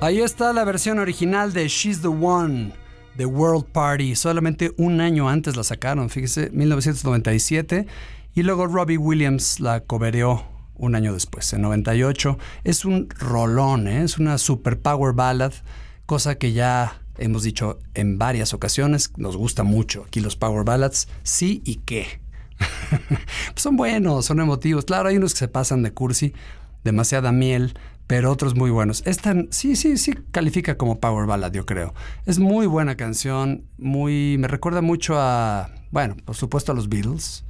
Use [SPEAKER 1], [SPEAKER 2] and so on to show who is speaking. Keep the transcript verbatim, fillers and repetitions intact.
[SPEAKER 1] Ahí está la versión original de She's the One, The World Party. Solamente un año antes la sacaron, fíjese, mil novecientos noventa y siete. Y luego Robbie Williams la covereó un año después, en noventa y ocho. Es un rolón, ¿eh? Es una super power ballad, cosa que ya hemos dicho en varias ocasiones. Nos gusta mucho aquí los power ballads. Sí y qué. Son buenos, son emotivos. Claro, hay unos que se pasan de cursi, demasiada miel, pero otros muy buenos. Esta sí, sí, sí califica como power ballad, yo creo. Es muy buena canción, muy, me recuerda mucho a, bueno, por supuesto a los Beatles.